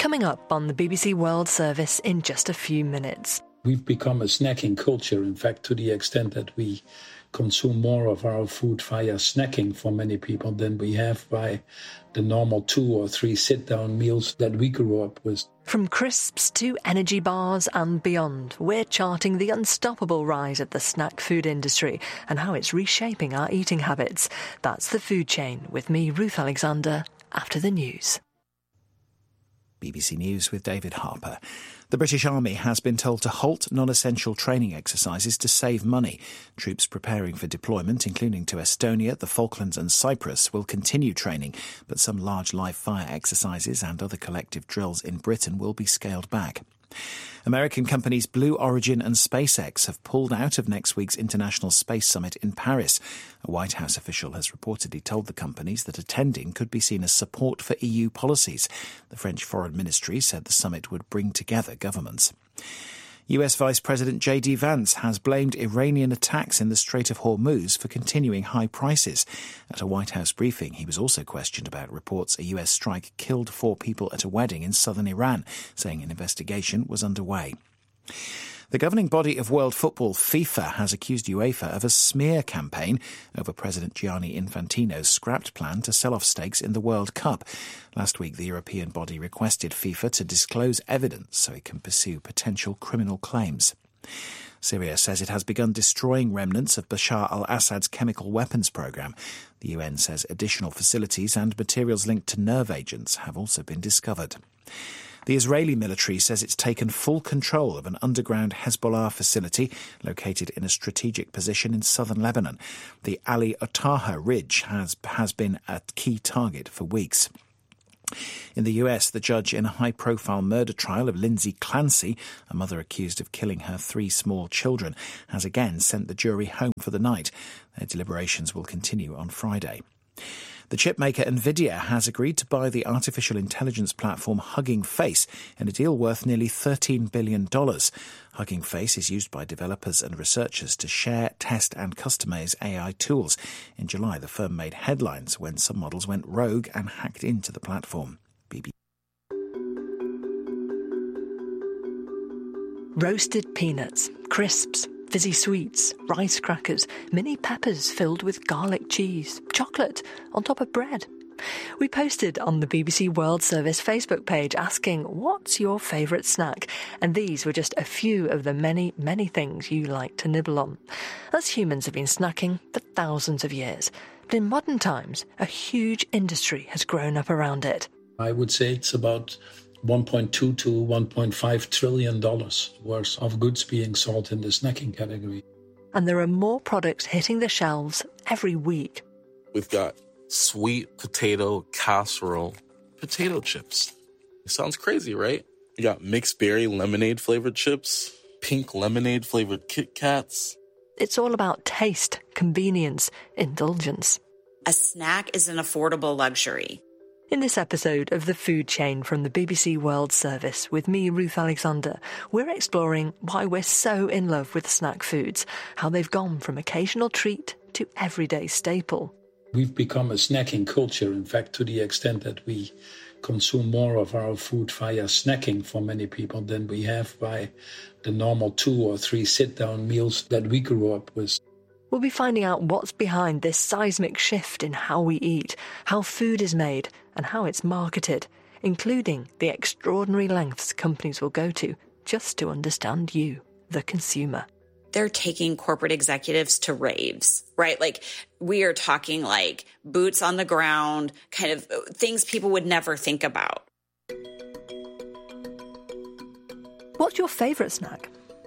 Coming up on the BBC World Service in just a few minutes. We've become a snacking culture, in fact, to the extent that we consume more of our food via snacking for many people than we have by the normal 2 or 3 sit-down meals that we grew up with. From crisps to energy bars and beyond, we're charting the unstoppable rise of the snack food industry and how it's reshaping our eating habits. That's The Food Chain with me, Ruth Alexander, after the news. BBC News with David Harper. The British Army has been told to halt non-essential training exercises to save money. Troops preparing for deployment, including to Estonia, the Falklands and Cyprus, will continue training, but some large live-fire exercises and other collective drills in Britain will be scaled back. American companies Blue Origin and SpaceX have pulled out of next week's International Space Summit in Paris. A White House official has reportedly told the companies that attending could be seen as support for EU policies. The French Foreign Ministry said the summit would bring together governments. US Vice President J.D. Vance has blamed Iranian attacks in the Strait of Hormuz for continuing high prices. At a White House briefing, he was also questioned about reports a US strike killed 4 people at a wedding in southern Iran, saying an investigation was underway. The governing body of world football, FIFA, has accused UEFA of a smear campaign over President Gianni Infantino's scrapped plan to sell off stakes in the World Cup. Last week, the European body requested FIFA to disclose evidence so it can pursue potential criminal claims. Syria says it has begun destroying remnants of Bashar al-Assad's chemical weapons program. The UN says additional facilities and materials linked to nerve agents have also been discovered. The Israeli military says it's taken full control of an underground Hezbollah facility located in a strategic position in southern Lebanon. The Ali Otaha Ridge has been a key target for weeks. In the US, the judge in a high-profile murder trial of Lindsay Clancy, a mother accused of killing her 3 small children, has again sent the jury home for the night. Their deliberations will continue on Friday. The chipmaker Nvidia has agreed to buy the artificial intelligence platform Hugging Face in a deal worth nearly $13 billion. Hugging Face is used by developers and researchers to share, test and customize AI tools. In July, the firm made headlines when some models went rogue and hacked into the platform. BBC. Roasted peanuts, crisps, fizzy sweets, rice crackers, mini peppers filled with garlic cheese, chocolate on top of bread. We posted on the BBC World Service Facebook page asking, what's your favourite snack? And these were just a few of the many, many things you like to nibble on. Us humans have been snacking for thousands of years. But in modern times, a huge industry has grown up around it. I would say it's about $1.2 to $1.5 trillion worth of goods being sold in the snacking category. And there are more products hitting the shelves every week. We've got sweet potato casserole potato chips. It sounds crazy, right? We got mixed berry lemonade flavored chips, pink lemonade flavored Kit Kats. It's all about taste, convenience, indulgence. A snack is an affordable luxury. In this episode of The Food Chain from the BBC World Service with me, Ruth Alexander, we're exploring why we're so in love with snack foods, how they've gone from occasional treat to everyday staple. We've become a snacking culture, in fact, to the extent that we consume more of our food via snacking for many people than we have by the normal 2 or 3 sit-down meals that we grew up with. We'll be finding out what's behind this seismic shift in how we eat, how food is made, and how it's marketed, including the extraordinary lengths companies will go to just to understand you, the consumer. They're taking corporate executives to raves, right? Like, we are talking like boots on the ground, kind of things people would never think about. What's your favourite snack?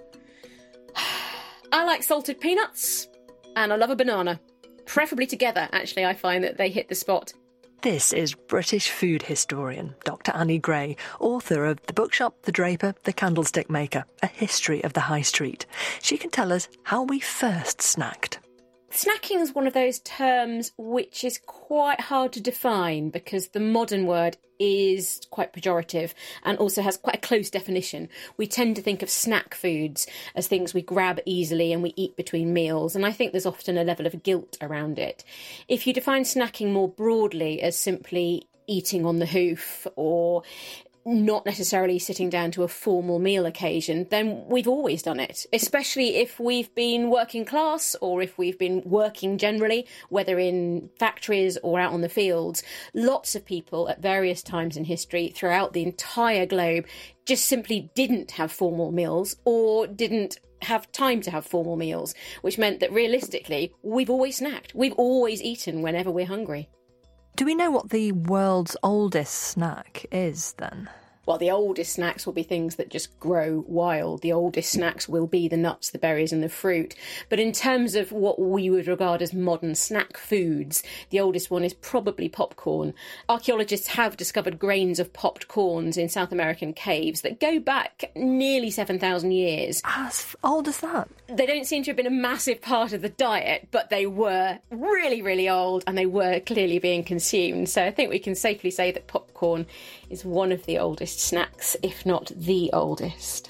I like salted peanuts. And I love a banana. Preferably together, actually. I find that they hit the spot. This is British food historian Dr. Annie Gray, author of The Bookshop, The Draper, The Candlestick Maker, A History of the High Street. She can tell us how we first snacked. Snacking is one of those terms which is quite hard to define because the modern word is quite pejorative and also has quite a close definition. We tend to think of snack foods as things we grab easily and we eat between meals, and I think there's often a level of guilt around it. If you define snacking more broadly as simply eating on the hoof or not necessarily sitting down to a formal meal occasion, then we've always done it, especially if we've been working class or if we've been working generally, whether in factories or out on the fields. Lots of people at various times in history throughout the entire globe just simply didn't have formal meals or didn't have time to have formal meals, which meant that realistically, we've always snacked. We've always eaten whenever we're hungry. Do we know what the world's oldest snack is, then? Well, the oldest snacks will be things that just grow wild. The oldest snacks will be the nuts, the berries and the fruit. But in terms of what we would regard as modern snack foods, the oldest one is probably popcorn. Archaeologists have discovered grains of popped corns in South American caves that go back nearly 7,000 years. As old as that? They don't seem to have been a massive part of the diet, but they were really, really old and they were clearly being consumed. So I think we can safely say that popcorn is one of the oldest snacks, if not the oldest.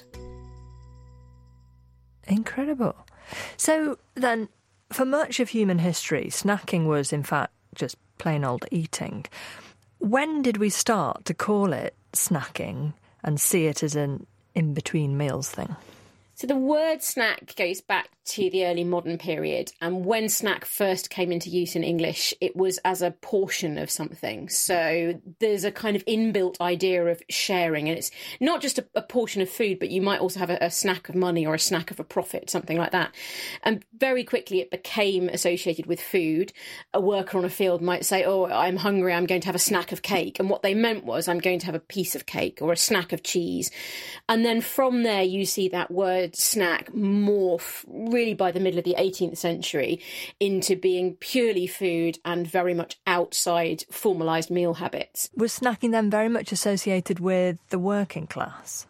Incredible. So then, for much of human history, snacking was in fact just plain old eating. When did we start to call it snacking and see it as an in-between meals thing? So the word snack goes back to the early modern period, and when snack first came into use in English, it was as a portion of something. So there's a kind of inbuilt idea of sharing, and it's not just a portion of food, but you might also have a snack of money or a snack of a profit, something like that. And very quickly it became associated with food. A worker on a field might say, oh, I'm hungry, I'm going to have a snack of cake. And what they meant was, I'm going to have a piece of cake or a snack of cheese. And then from there you see that word snack morph really by the middle of the 18th century into being purely food and very much outside formalised meal habits. Was snacking then very much associated with the working class?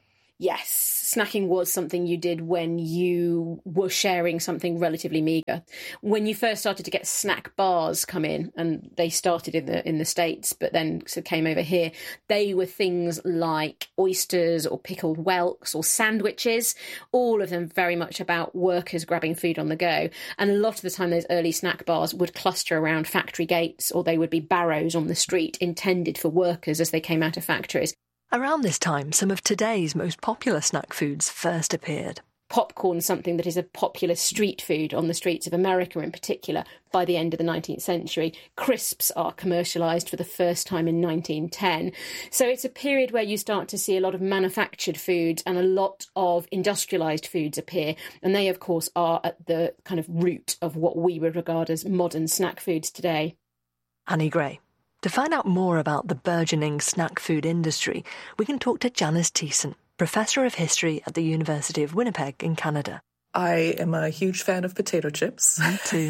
Yes, snacking was something you did when you were sharing something relatively meagre. When you first started to get snack bars come in, and they started in the States, but then so came over here, they were things like oysters or pickled whelks or sandwiches, all of them very much about workers grabbing food on the go. And a lot of the time those early snack bars would cluster around factory gates, or they would be barrows on the street intended for workers as they came out of factories. Around this time, some of today's most popular snack foods first appeared. Popcorn, something that is a popular street food on the streets of America in particular by the end of the 19th century. Crisps are commercialised for the first time in 1910. So it's a period where you start to see a lot of manufactured foods and a lot of industrialised foods appear. And they, of course, are at the kind of root of what we would regard as modern snack foods today. Annie Gray. To find out more about the burgeoning snack food industry, we can talk to Janice Thiessen, Professor of History at the University of Winnipeg in Canada. I am a huge fan of potato chips. Me too.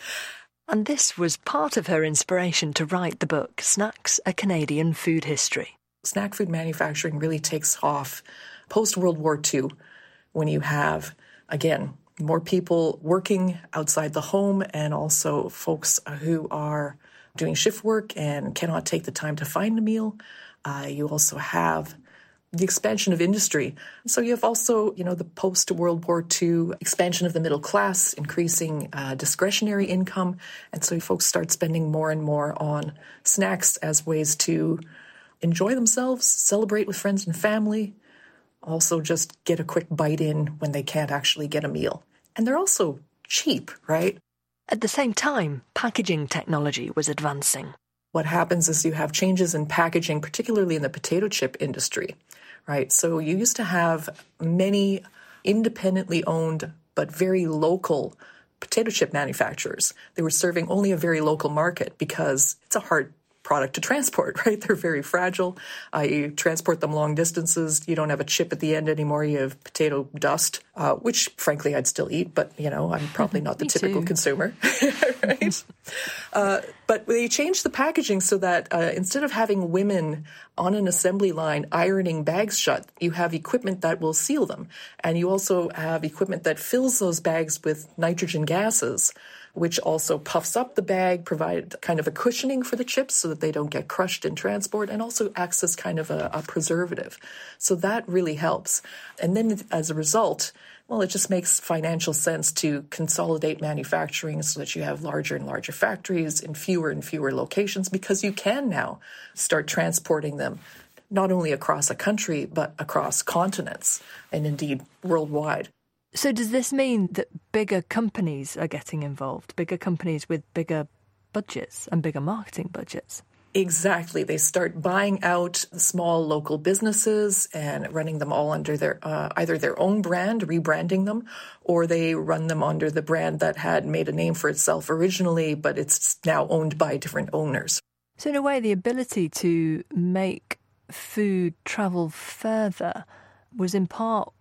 And this was part of her inspiration to write the book, Snacks, A Canadian Food History. Snack food manufacturing really takes off post-World War II, when you have, again, more people working outside the home and also folks who are doing shift work and cannot take the time to find a meal. You also have the expansion of industry. So you have also, the post-World War II expansion of the middle class, increasing discretionary income. And so folks start spending more and more on snacks as ways to enjoy themselves, celebrate with friends and family, also just get a quick bite in when they can't actually get a meal. And they're also cheap, right? At the same time, packaging technology was advancing. What happens is you have changes in packaging, particularly in the potato chip industry, right? So you used to have many independently owned but very local potato chip manufacturers. They were serving only a very local market because it's a hard product to transport, right? They're very fragile. You transport them long distances. You don't have a chip at the end anymore. You have potato dust, which frankly I'd still eat, but I'm probably not the typical consumer, right? But they changed the packaging so that instead of having women on an assembly line ironing bags shut, you have equipment that will seal them. And you also have equipment that fills those bags with nitrogen gases, which also puffs up the bag, provide kind of a cushioning for the chips so that they don't get crushed in transport, and also acts as kind of a preservative. So that really helps. And then as a result, it just makes financial sense to consolidate manufacturing so that you have larger and larger factories in fewer and fewer locations, because you can now start transporting them not only across a country, but across continents and indeed worldwide. So does this mean that bigger companies are getting involved, bigger companies with bigger budgets and bigger marketing budgets? Exactly. They start buying out the small local businesses and running them all under their either their own brand, rebranding them, or they run them under the brand that had made a name for itself originally, but it's now owned by different owners. So in a way, the ability to make food travel further was in part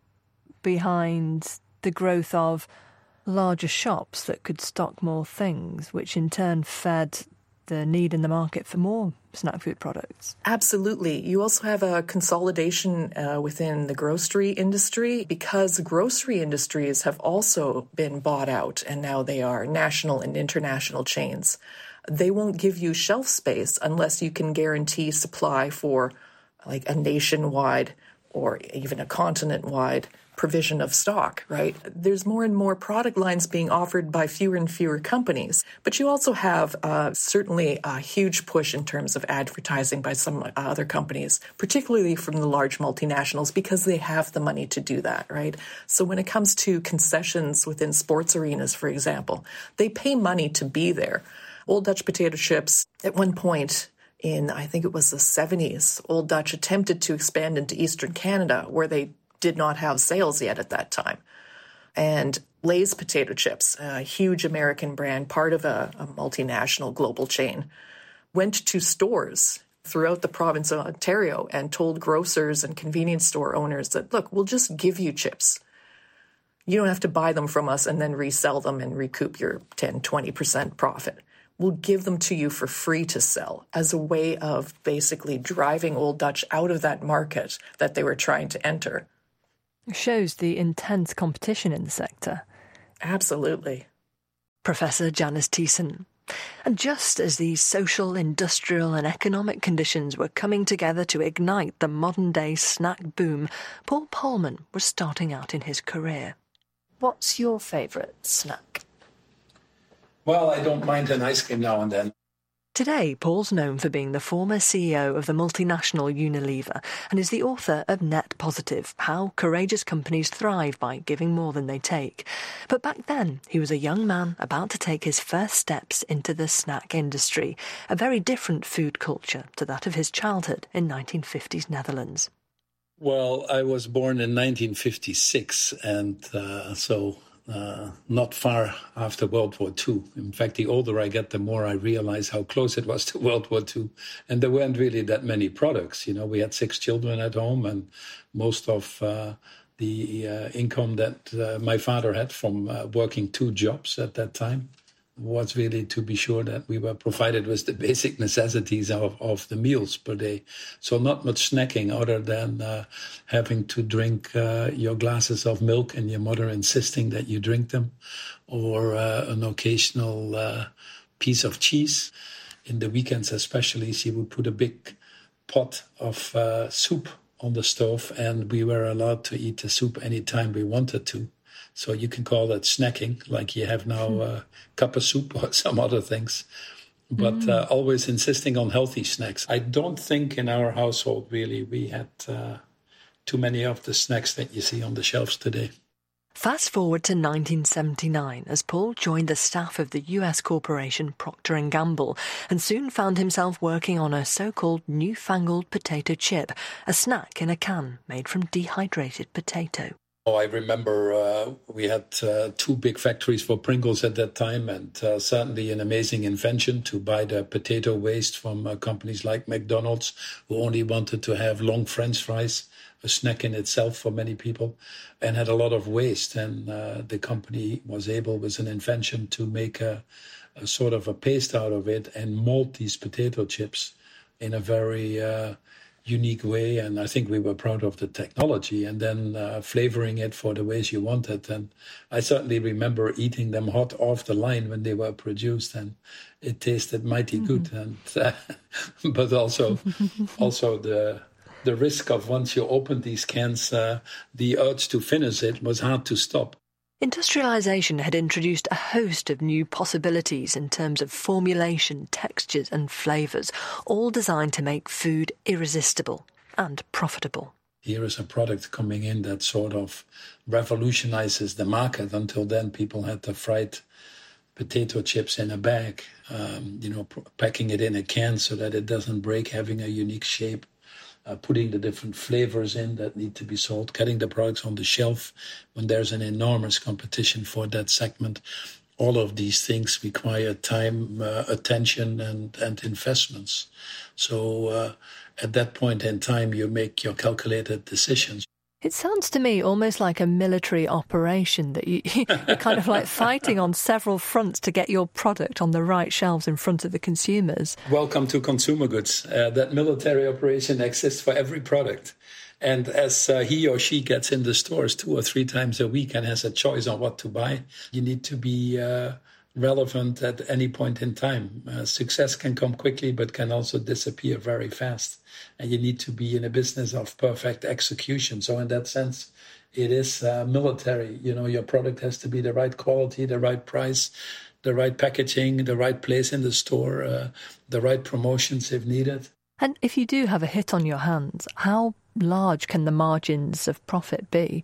behind the growth of larger shops that could stock more things, which in turn fed the need in the market for more snack food products. Absolutely. You also have a consolidation within the grocery industry because grocery industries have also been bought out and now they are national and international chains. They won't give you shelf space unless you can guarantee supply for like a nationwide or even a continent-wide provision of stock, right? There's more and more product lines being offered by fewer and fewer companies. But you also have certainly a huge push in terms of advertising by some other companies, particularly from the large multinationals, because they have the money to do that, right? So when it comes to concessions within sports arenas, for example, they pay money to be there. Old Dutch potato chips, at one point in, I think it was the 70s, Old Dutch attempted to expand into Eastern Canada, where they did not have sales yet at that time. And Lay's potato chips, a huge American brand, part of a multinational global chain, went to stores throughout the province of Ontario and told grocers and convenience store owners that, look, we'll just give you chips. You don't have to buy them from us and then resell them and recoup your 10, 20% profit. We'll give them to you for free to sell as a way of basically driving Old Dutch out of that market that they were trying to enter. It shows the intense competition in the sector. Absolutely. Professor Janice Thiessen. And just as these social, industrial and economic conditions were coming together to ignite the modern-day snack boom, Paul Polman was starting out in his career. What's your favourite snack? Well, I don't mind an ice cream now and then. Today, Paul's known for being the former CEO of the multinational Unilever and is the author of Net Positive, How Courageous Companies Thrive by Giving More Than They Take. But back then, he was a young man about to take his first steps into the snack industry, a very different food culture to that of his childhood in 1950s Netherlands. Well, I was born in 1956, and not far after World War II. In fact, the older I get, the more I realize how close it was to World War II. And there weren't really that many products. You know, we had 6 children at home, and most of the income that my father had from working 2 jobs at that time was really to be sure that we were provided with the basic necessities of the meals per day. So not much snacking other than having to drink your glasses of milk and your mother insisting that you drink them, or an occasional piece of cheese. In the weekends especially, she would put a big pot of soup on the stove, and we were allowed to eat the soup anytime we wanted to. So you can call that snacking, like you have now a cup of soup or some other things. But always insisting on healthy snacks. I don't think in our household, really, we had too many of the snacks that you see on the shelves today. Fast forward to 1979 as Paul joined the staff of the US corporation Procter & Gamble and soon found himself working on a so-called newfangled potato chip, a snack in a can made from dehydrated potato. I remember we had 2 big factories for Pringles at that time, and certainly an amazing invention to buy the potato waste from companies like McDonald's, who only wanted to have long French fries, a snack in itself for many people, and had a lot of waste. And the company was able, with an invention, to make a sort of a paste out of it and mold these potato chips in a very unique way, and I think we were proud of the technology, and then flavoring it for the ways you wanted. And I certainly remember eating them hot off the line when they were produced, and it tasted mighty good. And but also the risk of, once you opened these cans, the urge to finish it was hard to stop. Industrialisation had introduced a host of new possibilities in terms of formulation, textures and flavours, all designed to make food irresistible. and profitable. Here is a product coming in that sort of revolutionizes the market. Until then, people had the fried potato chips in a bag, packing it in a can so that it doesn't break, having a unique shape, putting the different flavors in that need to be sold, getting the products on the shelf when there's an enormous competition for that segment. All of these things require time, attention, and investments. So at that point in time, you make your calculated decisions. It sounds to me almost like a military operation that you're kind of like fighting on several fronts to get your product on the right shelves in front of the consumers. Welcome to consumer goods. That military operation exists for every product. And as he or she gets in the stores 2 or 3 times a week and has a choice on what to buy, you need to be relevant at any point in time. Success can come quickly, but can also disappear very fast. And you need to be in a business of perfect execution. So in that sense, it is military. Your product has to be the right quality, the right price, the right packaging, the right place in the store, the right promotions if needed. And if you do have a hit on your hands, how large can the margins of profit be?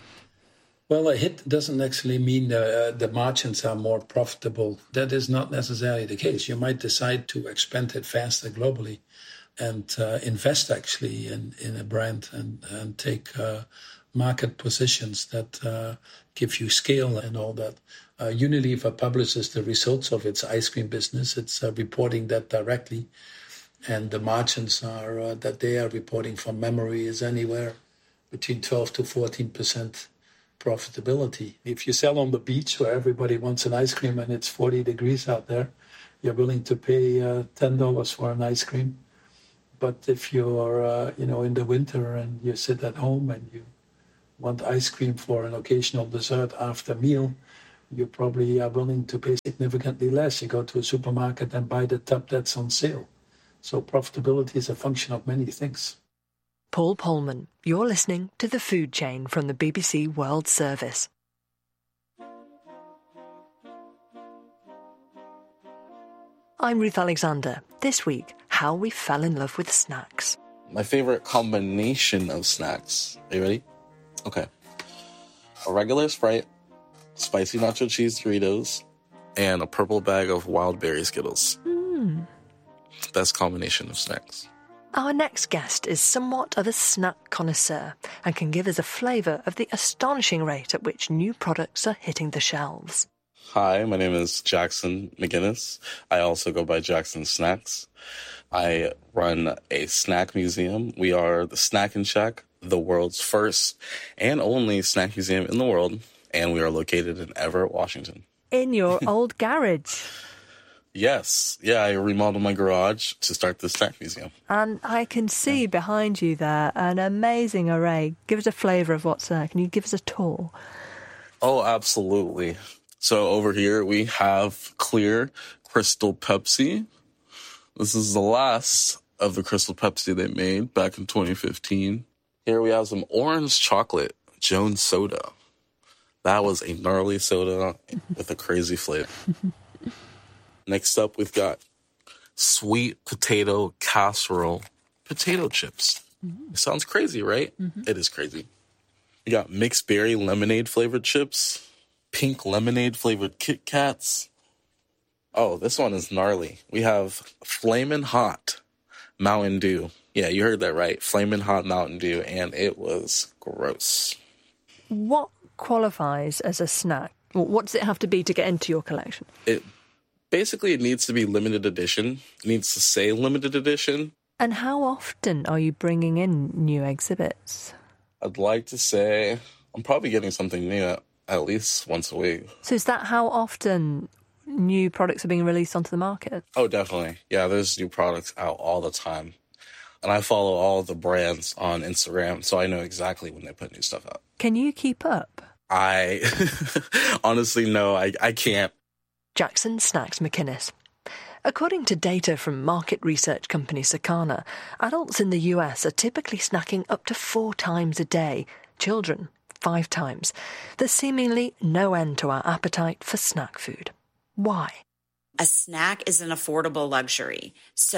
Well, a hit doesn't actually mean the margins are more profitable. That is not necessarily the case. You might decide to expand it faster globally and invest actually in a brand and take market positions that give you scale and all that. Unilever publishes the results of its ice cream business. It's reporting that directly. And the margins are that they are reporting from memory is anywhere between 12 to 14% profitability. If you sell on the beach where everybody wants an ice cream and it's 40 degrees out there, you're willing to pay $10 for an ice cream. But if you're, in the winter and you sit at home and you want ice cream for an occasional dessert after meal, you probably are willing to pay significantly less. You go to a supermarket and buy the tub that's on sale. So profitability is a function of many things. Paul Polman, you're listening to The Food Chain from the BBC World Service. I'm Ruth Alexander. This week, how we fell in love with snacks. My favorite combination of snacks. Are you ready? Okay. A regular Sprite, spicy nacho cheese Doritos, and a purple bag of wild berry Skittles. Best combination of snacks. Our next guest is somewhat of a snack connoisseur and can give us a flavour of the astonishing rate at which new products are hitting the shelves. Hi, my name is Jackson McGinnis. I also go by Jackson Snacks. I run a snack museum. We are the Snack and Shack, the world's first and only snack museum in the world, and we are located in Everett, Washington. In your old garage? Yes. Yeah, I remodeled my garage to start the snack museum. And I can see behind you there an amazing array. Give us a flavour of what's there. Can you give us a tour? Oh, absolutely. So over here we have clear Crystal Pepsi. This is the last of the Crystal Pepsi they made back in 2015. Here we have some orange chocolate Jones soda. That was a gnarly soda with a crazy flavor. Next up, we've got sweet potato casserole potato chips. It sounds crazy, right? It is crazy. We got mixed berry lemonade flavored chips, pink lemonade flavored Kit Kats. Oh, this one is gnarly. We have Flamin' Hot Mountain Dew. Yeah, you heard that right. Flamin' Hot Mountain Dew, and it was gross. What qualifies as a snack? What does it have to be to get into your collection? Basically, it needs to be limited edition. It needs to say limited edition. And how often are you bringing in new exhibits? I'd like to say I'm probably getting something new at least once a week. So is that how often new products are being released onto the market? Oh, definitely. Yeah, there's new products out all the time. And I follow all the brands on Instagram, so I know exactly when they put new stuff out. Can you keep up? I honestly, no, I can't. Jackson Snacks McInnes. According to data from market research company Circana, adults in the US are typically snacking up to 4 times a day. Children, 5 times. There's seemingly no end to our appetite for snack food. Why? A snack is an affordable luxury.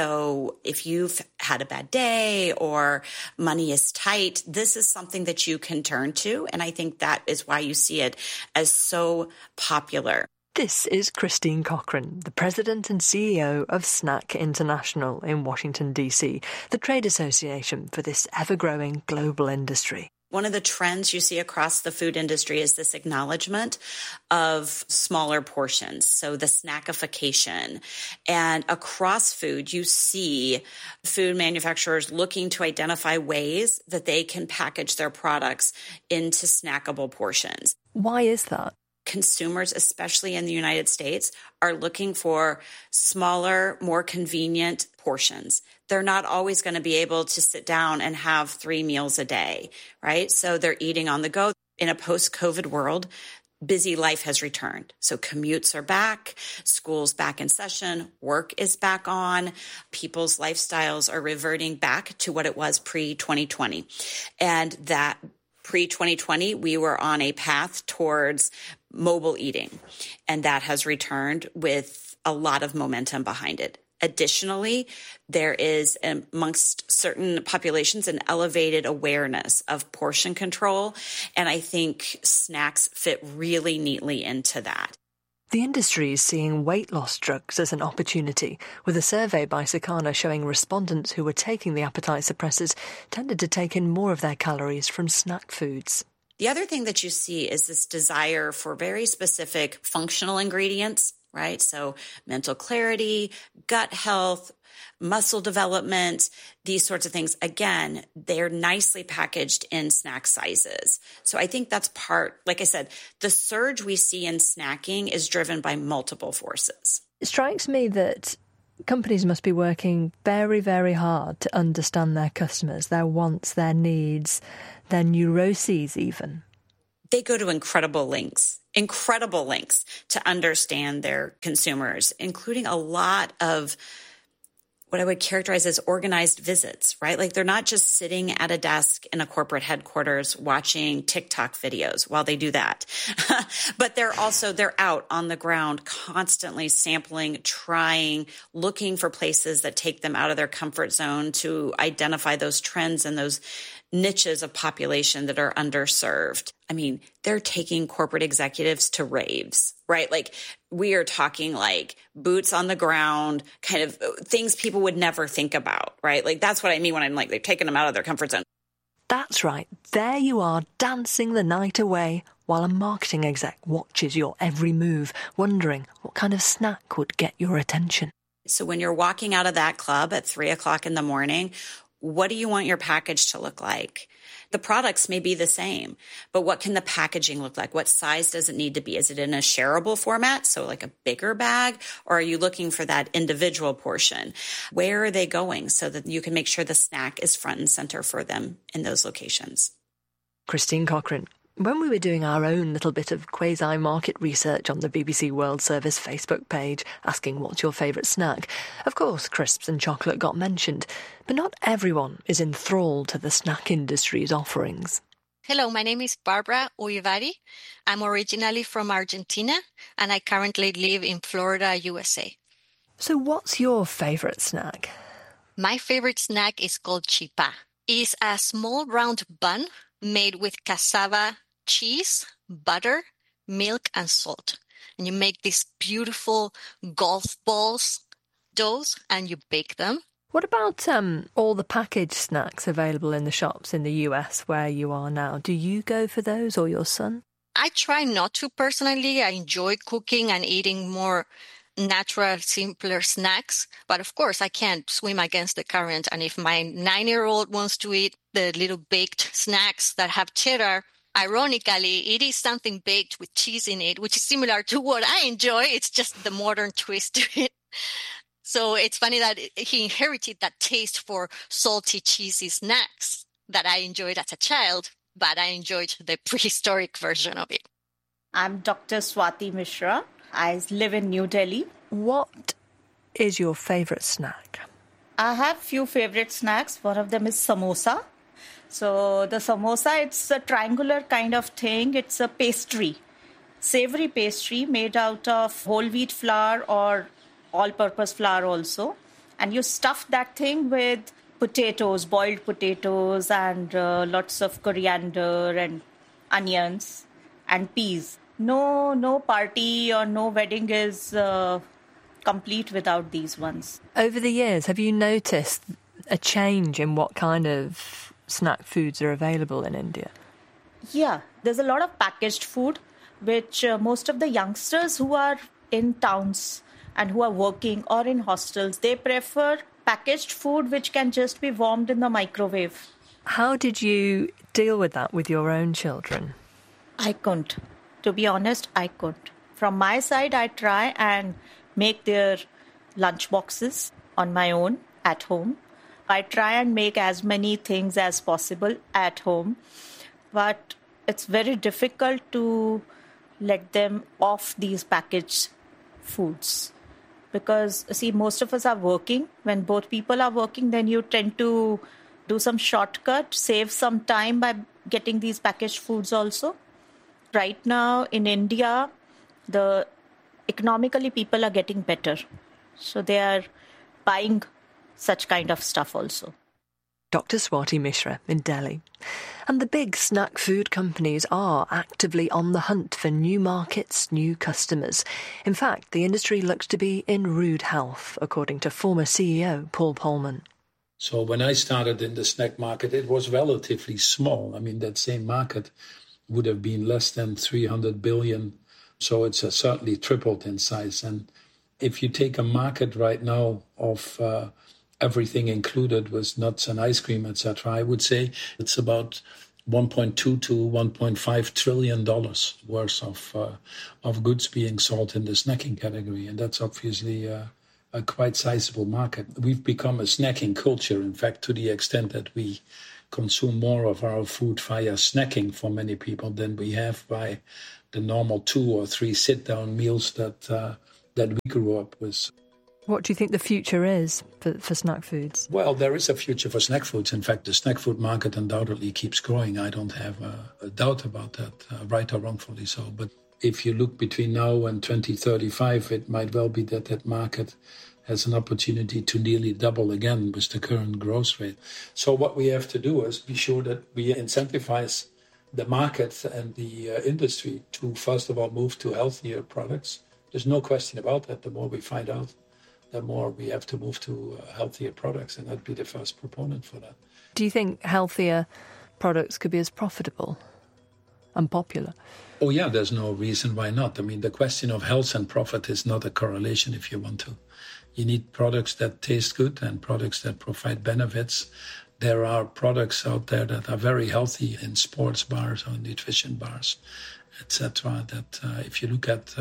So if you've had a bad day or money is tight, this is something that you can turn to. And I think that is why you see it as so popular. This is Christine Cochran, the President and CEO of Snack International in Washington, D.C., the trade association for this ever-growing global industry. One of the trends you see across the food industry is this acknowledgement of smaller portions, so the snackification. And across food, you see food manufacturers looking to identify ways that they can package their products into snackable portions. Why is that? Consumers, especially in the United States, are looking for smaller, more convenient portions. They're not always going to be able to sit down and have 3 meals a day, right? So they're eating on the go. In a post-COVID world, busy life has returned. So commutes are back, school's back in session, work is back on, people's lifestyles are reverting back to what it was pre-2020. And that pre-2020, we were on a path towards mobile eating, and that has returned with a lot of momentum behind it. Additionally, there is amongst certain populations an elevated awareness of portion control, and I think snacks fit really neatly into that. The industry is seeing weight loss drugs as an opportunity, with a survey by Circana showing respondents who were taking the appetite suppressors tended to take in more of their calories from snack foods. The other thing that you see is this desire for very specific functional ingredients, right? So mental clarity, gut health, muscle development, these sorts of things. Again, they're nicely packaged in snack sizes. So I think that's part, like I said, the surge we see in snacking is driven by multiple forces. It strikes me that companies must be working very, very hard to understand their customers, their wants, their needs, their neuroses even. They go to incredible lengths to understand their consumers, including a lot of what I would characterize as organized visits, right? Like they're not just sitting at a desk in a corporate headquarters watching TikTok videos while they do that, but they're out on the ground constantly sampling, trying, looking for places that take them out of their comfort zone to identify those trends and those niches of population that are underserved. I mean, they're taking corporate executives to raves, right? Like we are talking like boots on the ground, kind of things people would never think about, right? Like that's what I mean when I'm like, they're taking them out of their comfort zone. That's right. There you are, dancing the night away while a marketing exec watches your every move, wondering what kind of snack would get your attention. So when you're walking out of that club at 3:00 in the morning, what do you want your package to look like? The products may be the same, but what can the packaging look like? What size does it need to be? Is it in a shareable format, so like a bigger bag, or are you looking for that individual portion? Where are they going so that you can make sure the snack is front and center for them in those locations? Christine Cochran. When we were doing our own little bit of quasi-market research on the BBC World Service Facebook page, asking what's your favourite snack, of course crisps and chocolate got mentioned, but not everyone is enthralled to the snack industry's offerings. Hello, my name is Barbara Uivari. I'm originally from Argentina, and I currently live in Florida, USA. So what's your favourite snack? My favourite snack is called chipá. It's a small round bun made with cassava, cheese, butter, milk, and salt. And you make these beautiful golf balls, doughs, and you bake them. What about all the packaged snacks available in the shops in the US where you are now? Do you go for those or your son? I try not to personally. I enjoy cooking and eating more natural, simpler snacks. But of course, I can't swim against the current. And if my 9-year-old wants to eat the little baked snacks that have cheddar, ironically, it is something baked with cheese in it, which is similar to what I enjoy. It's just the modern twist to it. So it's funny that he inherited that taste for salty, cheesy snacks that I enjoyed as a child, but I enjoyed the prehistoric version of it. I'm Dr. Swati Mishra. I live in New Delhi. What is your favourite snack? I have few favourite snacks. One of them is samosa. So the samosa, it's a triangular kind of thing. It's a pastry, savoury pastry made out of whole wheat flour or all-purpose flour also. And you stuff that thing with potatoes, boiled potatoes, and lots of coriander and onions and peas. No party or no wedding is complete without these ones. Over the years, have you noticed a change in what kind of snack foods are available in India? Yeah, there's a lot of packaged food, which most of the youngsters who are in towns and who are working or in hostels, they prefer packaged food which can just be warmed in the microwave. How did you deal with that with your own children? I couldn't. To be honest, I couldn't. From my side, I try and make their lunch boxes on my own at home. I try and make as many things as possible at home. But it's very difficult to let them off these packaged foods. Because, see, most of us are working. When both people are working, then you tend to do some shortcut, save some time by getting these packaged foods also. Right now in India, economically people are getting better. So they are buying such kind of stuff also. Dr. Swati Mishra in Delhi. And the big snack food companies are actively on the hunt for new markets, new customers. In fact, the industry looks to be in rude health, according to former CEO Paul Polman. So when I started in the snack market, it was relatively small. I mean, that same market would have been less than 300 billion. So it's certainly tripled in size. And if you take a market right now of everything included with nuts and ice cream, etc., I would say it's about $1.2 to $1.5 trillion worth of goods being sold in the snacking category. And that's obviously a quite sizable market. We've become a snacking culture, in fact, to the extent that we consume more of our food via snacking for many people than we have by the normal 2 or 3 sit-down meals that we grew up with. What do you think the future is for snack foods? Well, there is a future for snack foods. In fact, the snack food market undoubtedly keeps growing. I don't have a doubt about that, right or wrongfully so. But if you look between now and 2035, it might well be that market has an opportunity to nearly double again with the current growth rate. So what we have to do is be sure that we incentivize the market and the industry to, first of all, move to healthier products. There's no question about that. The more we find out, the more we have to move to healthier products, and I'd be the first proponent for that. Do you think healthier products could be as profitable and popular? Oh, yeah, there's no reason why not. I mean, the question of health and profit is not a correlation if you want to. You need products that taste good and products that provide benefits. There are products out there that are very healthy in sports bars or nutrition bars, etc. That if you look at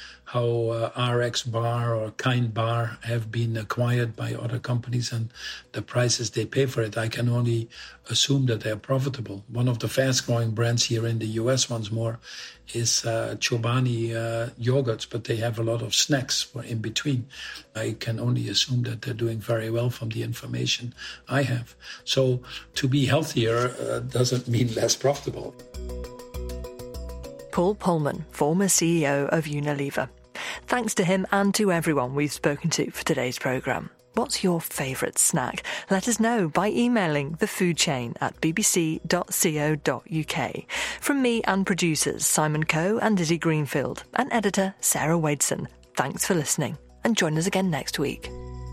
how RX Bar or Kind Bar have been acquired by other companies and the prices they pay for it, I can only assume that they're profitable. One of the fast-growing brands here in the US, once more, is Chobani yogurts, but they have a lot of snacks for in between. I can only assume that they're doing very well from the information I have. So to be healthier doesn't mean less profitable. Paul Polman, former CEO of Unilever. Thanks to him and to everyone we've spoken to for today's programme. What's your favourite snack? Let us know by emailing thefoodchain@bbc.co.uk. From me and producers Simon Coe and Izzy Greenfield, and editor Sarah Wadeson. Thanks for listening, and join us again next week.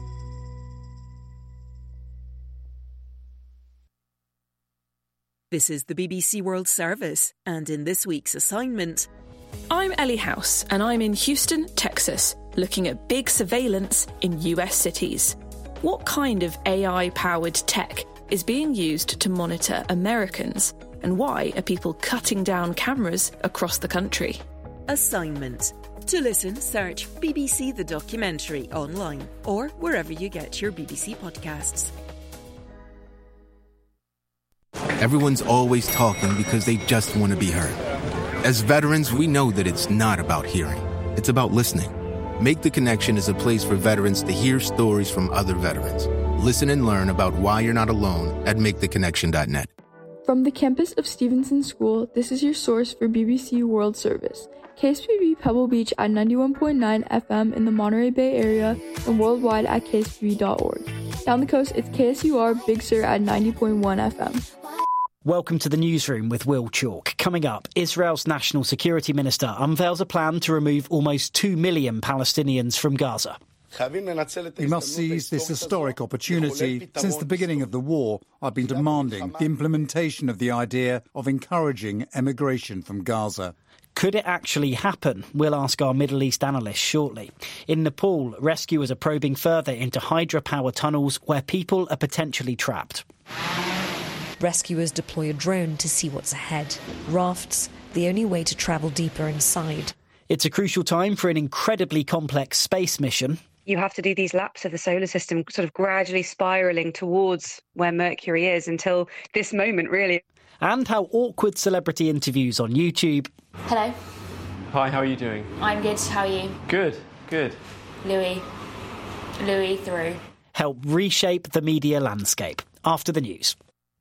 This is the BBC World Service, and in this week's assignment... I'm Ellie House, and I'm in Houston, Texas, looking at big surveillance in US cities. What kind of AI-powered tech is being used to monitor Americans, and why are people cutting down cameras across the country? Assignment. To listen, search BBC The Documentary online or wherever you get your BBC podcasts. Everyone's always talking because they just want to be heard. As veterans, we know that it's not about hearing. It's about listening. Make the Connection is a place for veterans to hear stories from other veterans. Listen and learn about why you're not alone at maketheconnection.net. From the campus of Stevenson School, this is your source for BBC World Service. KSPB Pebble Beach at 91.9 FM in the Monterey Bay area and worldwide at kspb.org. Down the coast, it's KSUR Big Sur at 90.1 FM. Welcome to the newsroom with Will Chalk. Coming up, Israel's National Security Minister unveils a plan to remove almost 2 million Palestinians from Gaza. We must seize this historic opportunity. Since the beginning of the war, I've been demanding the implementation of the idea of encouraging emigration from Gaza. Could it actually happen? We'll ask our Middle East analyst shortly. In Nepal, rescuers are probing further into hydropower tunnels where people are potentially trapped. Rescuers deploy a drone to see what's ahead. Rafts, the only way to travel deeper inside. It's a crucial time for an incredibly complex space mission. You have to do these laps of the solar system, sort of gradually spiralling towards where Mercury is until this moment, really. And how awkward celebrity interviews on YouTube. Hello. Hi, how are you doing? I'm good, how are you? Good, good. Louis through. Help reshape the media landscape. After the news.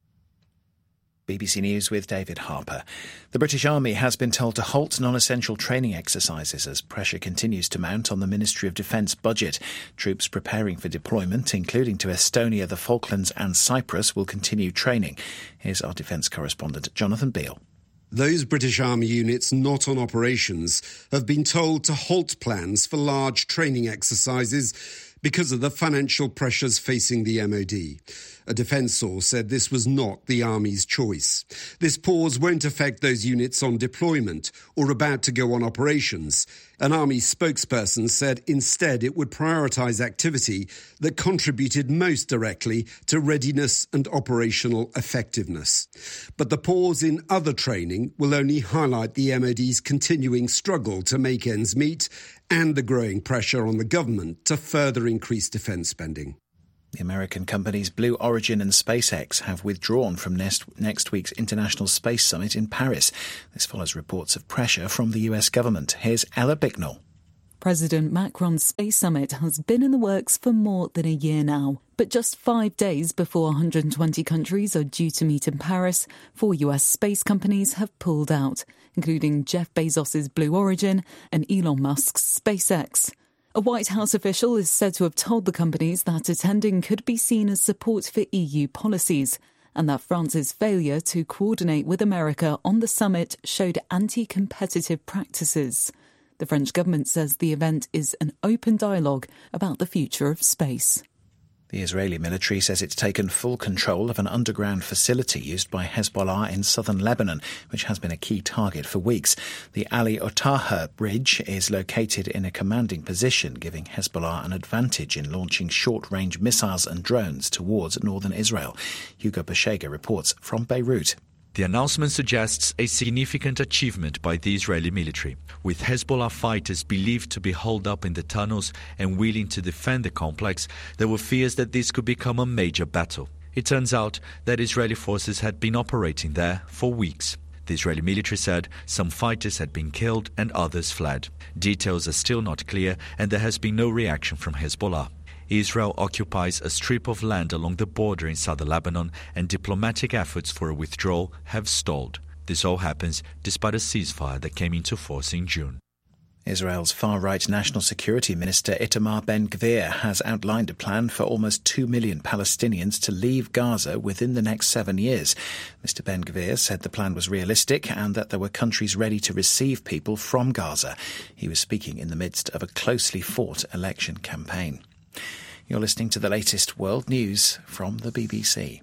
BBC News with David Harper. The British Army has been told to halt non-essential training exercises as pressure continues to mount on the Ministry of Defence budget. Troops preparing for deployment, including to Estonia, the Falklands and Cyprus, will continue training. Here's our defence correspondent, Jonathan Beale. Those British Army units not on operations have been told to halt plans for large training exercises because of the financial pressures facing the MOD. A defence source said this was not the Army's choice. This pause won't affect those units on deployment or about to go on operations. An Army spokesperson said instead it would prioritise activity that contributed most directly to readiness and operational effectiveness. But the pause in other training will only highlight the MOD's continuing struggle to make ends meet and the growing pressure on the government to further increase defence spending. The American companies Blue Origin and SpaceX have withdrawn from next week's International Space Summit in Paris. This follows reports of pressure from the US government. Here's Ella Bicknell. President Macron's Space Summit has been in the works for more than a year now. But just 5 days before 120 countries are due to meet in Paris, 4 US space companies have pulled out, including Jeff Bezos' Blue Origin and Elon Musk's SpaceX. A White House official is said to have told the companies that attending could be seen as support for EU policies, and that France's failure to coordinate with America on the summit showed anti-competitive practices. The French government says the event is an open dialogue about the future of space. The Israeli military says it's taken full control of an underground facility used by Hezbollah in southern Lebanon, which has been a key target for weeks. The Ali Otaha bridge is located in a commanding position, giving Hezbollah an advantage in launching short-range missiles and drones towards northern Israel. Hugo Bashega reports from Beirut. The announcement suggests a significant achievement by the Israeli military, with Hezbollah fighters believed to be holed up in the tunnels and willing to defend the complex. There were fears that this could become a major battle. It turns out that Israeli forces had been operating there for weeks. The Israeli military said some fighters had been killed and others fled. Details are still not clear, and there has been no reaction from Hezbollah. Israel occupies a strip of land along the border in southern Lebanon, and diplomatic efforts for a withdrawal have stalled. This all happens despite a ceasefire that came into force in June. Israel's far-right National Security Minister Itamar Ben-Gvir has outlined a plan for almost 2 million Palestinians to leave Gaza within the next 7 years. Mr. Ben-Gvir said the plan was realistic and that there were countries ready to receive people from Gaza. He was speaking in the midst of a closely fought election campaign. You're listening to the latest world news from the BBC.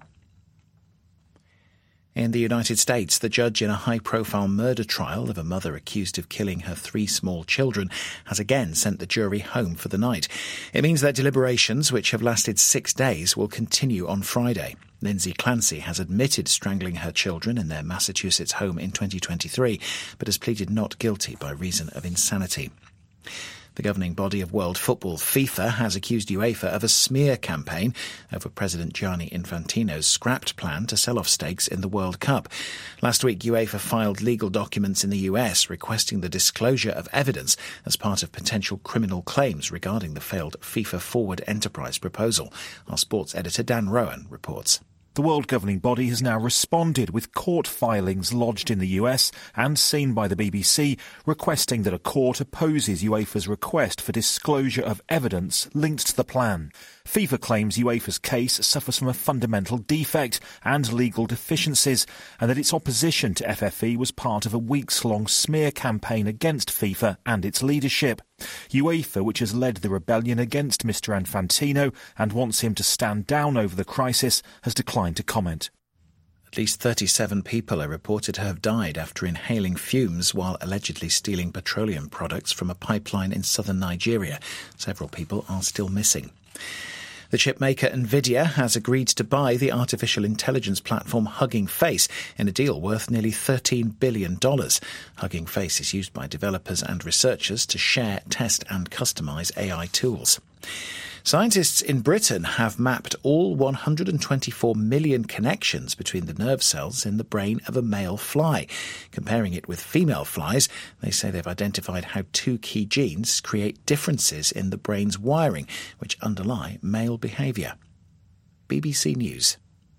In the United States, the judge in a high-profile murder trial of a mother accused of killing her 3 small children has again sent the jury home for the night. It means that deliberations, which have lasted 6 days, will continue on Friday. Lindsay Clancy has admitted strangling her children in their Massachusetts home in 2023, but has pleaded not guilty by reason of insanity. The governing body of world football, FIFA, has accused UEFA of a smear campaign over President Gianni Infantino's scrapped plan to sell off stakes in the World Cup. Last week, UEFA filed legal documents in the US requesting the disclosure of evidence as part of potential criminal claims regarding the failed FIFA Forward Enterprise proposal. Our sports editor Dan Rowan reports. The world governing body has now responded with court filings lodged in the US and seen by the BBC requesting that a court opposes UEFA's request for disclosure of evidence linked to the plan. FIFA claims UEFA's case suffers from a fundamental defect and legal deficiencies, and that its opposition to FFE was part of a weeks-long smear campaign against FIFA and its leadership. UEFA, which has led the rebellion against Mr Infantino and wants him to stand down over the crisis, has declined to comment. At least 37 people are reported to have died after inhaling fumes while allegedly stealing petroleum products from a pipeline in southern Nigeria. Several people are still missing. The chipmaker Nvidia has agreed to buy the artificial intelligence platform Hugging Face in a deal worth nearly $13 billion. Hugging Face is used by developers and researchers to share, test and customise AI tools. Scientists in Britain have mapped all 124 million connections between the nerve cells in the brain of a male fly. Comparing it with female flies, they say they've identified how two key genes create differences in the brain's wiring, which underlie male behaviour. BBC News.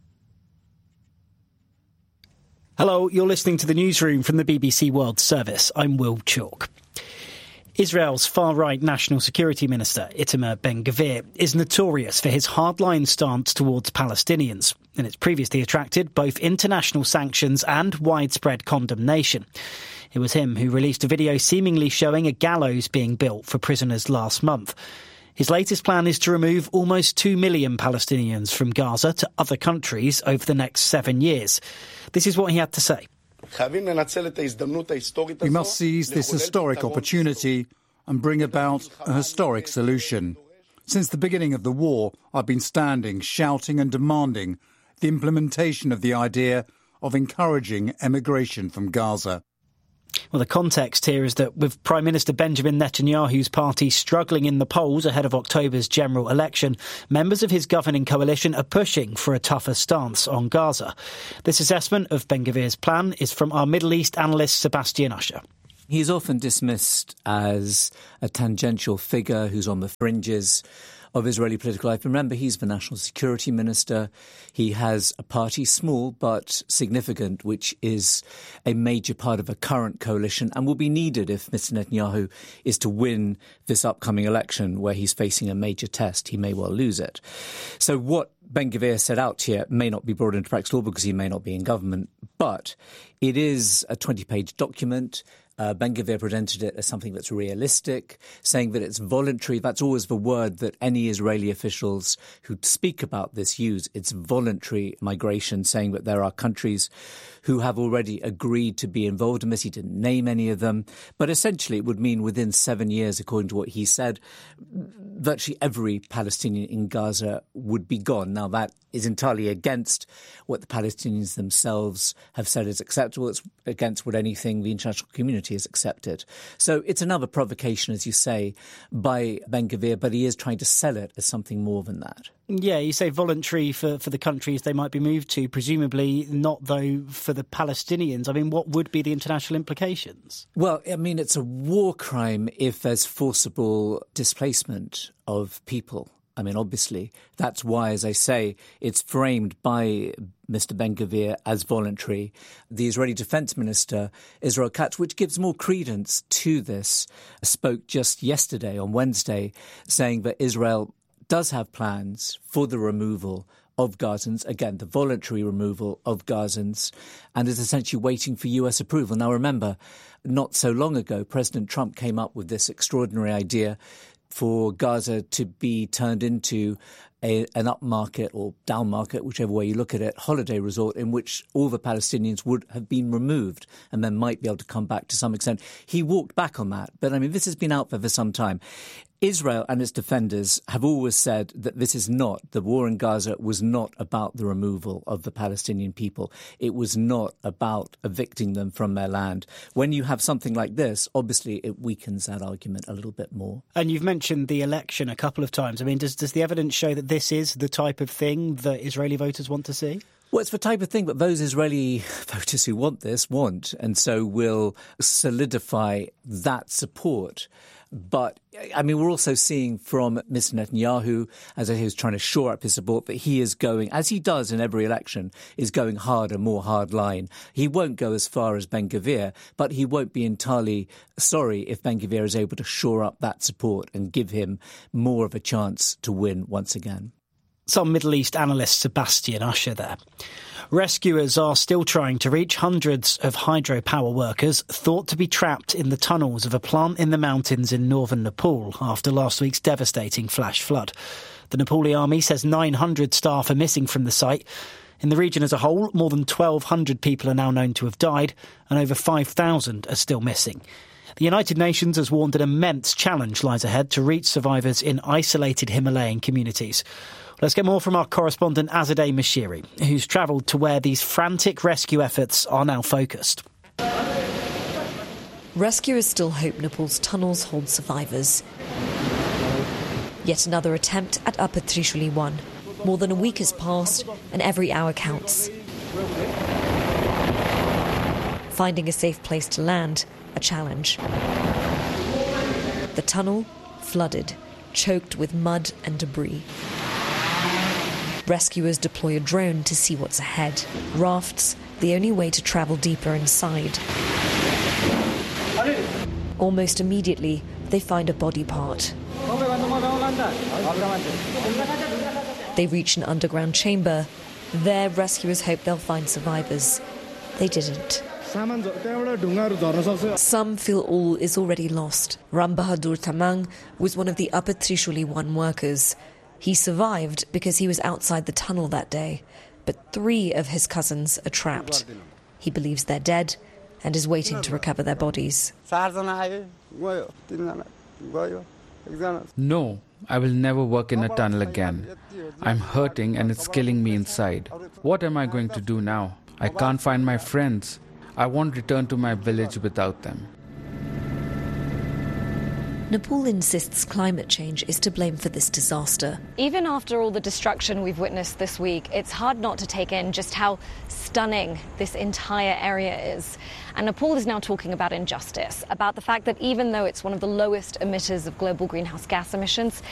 Hello, you're listening to the newsroom from the BBC World Service. I'm Will Chalk. Israel's far-right National Security Minister, Itamar Ben-Gvir, is notorious for his hardline stance towards Palestinians, and it's previously attracted both international sanctions and widespread condemnation. It was him who released a video seemingly showing a gallows being built for prisoners last month. His latest plan is to remove almost 2 million Palestinians from Gaza to other countries over the next 7 years. This is what he had to say. We must seize this historic opportunity and bring about a historic solution. Since the beginning of the war, I've been standing, shouting and demanding the implementation of the idea of encouraging emigration from Gaza. Well, the context here is that with Prime Minister Benjamin Netanyahu's party struggling in the polls ahead of October's general election, members of his governing coalition are pushing for a tougher stance on Gaza. This assessment of Ben-Gvir's plan is from our Middle East analyst Sebastian Usher. He's often dismissed as a tangential figure who's on the fringes of Israeli political life. Remember, he's the National Security Minister. He has a party, small but significant, which is a major part of a current coalition and will be needed if Mr Netanyahu is to win this upcoming election where he's facing a major test. He may well lose it. So what Ben-Gvir set out here may not be brought into practice law because he may not be in government, but it is a 20-page document. Ben-Gvir presented it as something that's realistic, saying that it's voluntary. That's always the word that any Israeli officials who speak about this use. It's voluntary migration, saying that there are countries who have already agreed to be involved in this. He didn't name any of them. But essentially it would mean within 7 years, according to what he said, virtually every Palestinian in Gaza would be gone. Now, that is entirely against what the Palestinians themselves have said is acceptable. It's against what anything the international community has accepted. So it's another provocation, as you say, by Ben-Gvir, but he is trying to sell it as something more than that. Yeah, you say voluntary for the countries they might be moved to, presumably not, though, for the Palestinians. I mean, what would be the international implications? Well, I mean, it's a war crime if there's forcible displacement of people. I mean, obviously, that's why, as I say, it's framed by Mr Ben-Gvir as voluntary. The Israeli Defense Minister, Israel Katz, which gives more credence to this, spoke just yesterday on Wednesday, saying that Israel does have plans for the removal of Gazans, again, the voluntary removal of Gazans, and is essentially waiting for US approval. Now, remember, not so long ago, President Trump came up with this extraordinary idea for Gaza to be turned into an upmarket or downmarket, whichever way you look at it, holiday resort in which all the Palestinians would have been removed and then might be able to come back to some extent. He walked back on that. But, I mean, this has been out there for some time. Israel and its defenders have always said that the war in Gaza was not about the removal of the Palestinian people. It was not about evicting them from their land. When you have something like this, obviously it weakens that argument a little bit more. And you've mentioned the election a couple of times. I mean, does the evidence show that this is the type of thing that Israeli voters want to see? Well, it's the type of thing that those Israeli voters who want this want, and so will solidify that support. But, I mean, we're also seeing from Mr. Netanyahu, as he was trying to shore up his support, that he is going, as he does in every election, is going harder, more hard line. He won't go as far as Ben-Gvir, but he won't be entirely sorry if Ben-Gvir is able to shore up that support and give him more of a chance to win once again. Some Middle East analyst Sebastian Usher there. Rescuers are still trying to reach hundreds of hydropower workers thought to be trapped in the tunnels of a plant in the mountains in northern Nepal after last week's devastating flash flood. The Nepali army says 900 staff are missing from the site. In the region as a whole, more than 1,200 people are now known to have died and over 5,000 are still missing. The United Nations has warned an immense challenge lies ahead to reach survivors in isolated Himalayan communities. Let's get more from our correspondent Azadeh Mashiri, who's travelled to where these frantic rescue efforts are now focused. Rescuers still hope Nepal's tunnels hold survivors. Yet another attempt at Upper Trishuli 1. More than a week has passed and every hour counts. Finding a safe place to land, a challenge. The tunnel, flooded, choked with mud and debris. Rescuers deploy a drone to see what's ahead. Rafts, the only way to travel deeper inside. Almost immediately, they find a body part. They reach an underground chamber. There, rescuers hope they'll find survivors. They didn't. Some feel all is already lost. Ram Bahadur Tamang was one of the Upper Trishuli 1 workers. He survived because he was outside the tunnel that day, but 3 of his cousins are trapped. He believes they're dead and is waiting to recover their bodies. No, I will never work in a tunnel again. I'm hurting and it's killing me inside. What am I going to do now? I can't find my friends. I won't return to my village without them. Nepal insists climate change is to blame for this disaster. Even after all the destruction we've witnessed this week, it's hard not to take in just how stunning this entire area is. And Nepal is now talking about injustice, about the fact that even though it's one of the lowest emitters of global greenhouse gas emissions,